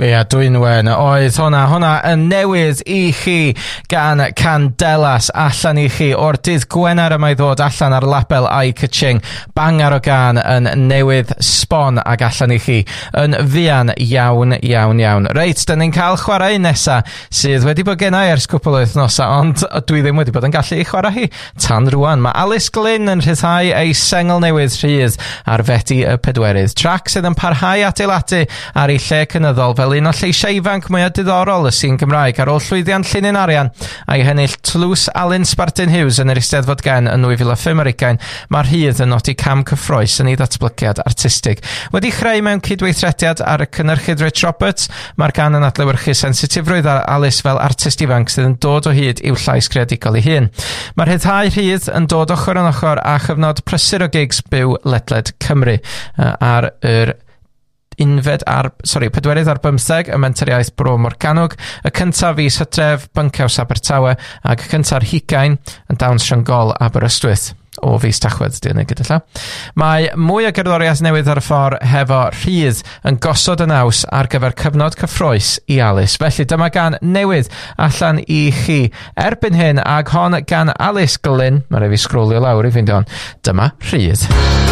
Ia, Dwynwen, oedd hwnna yn newydd I chi gan Candelas allan I chi o'r dydd Gwener yma I ddod allan ar label Eye Catching, bangar o gan yn newydd sbon ag allan I chi yn fuan iawn. Reit, dyn ni'n cael chwarae nesa sydd wedi bod gennau ers cwpl o wythnosa, ond dwi ddim wedi bod yn gallu I chwarae hi tan rwan. Mae Alice Glyn yn rhyddhau ei sengl newydd rhydd ar fedi y pedwerydd. Trac sydd yn parhau adeiladu ar ei lle cynyddol fel un o lleisiau ifanc mwyaf diddorol y sîn Gymraeg ar ôl llwyddiant Llunin Arian a'i hennill tlws Alun Spartan Hughes yn yr Eisteddfod Gen yn 2015. Mae'r rhydd yn nodi cam cyffroes yn ei ddatblygiad artistig. Wedi chreu mewn cydweithrediad ar y cynnyrchydd Rich Roberts, mae'r gan yn adlewyrchu sensitifrwydd Alice fel artist ifanc sydd yn dod o hyd i'w llais creadigol ei hun. Mae'r rhyddhau rhydd yn dod ochr yn ochr a chyfnod prysur o gigs byw ledled Cymru ar yr pedwerydd ar 15 y Mentoriaeth Bro Morgannwg, y cyntaf fis Hydref, Buncaws Abertawe, ac y cyntaf Hugain yn Dawns Rhyngol Aberystwyth o fis Tachwedd, di hynny gyda lla. Mae mwy o gerddoriaeth newydd ar y ffordd hefo rhydd yn gosod y naws ar gyfer cyfnod cyffroes I Alice. Felly dyma gan newydd allan I chi erbyn hyn ag hon gan Alice Glyn, mae rai fi sgrolio lawr I fynd on, dyma rhydd.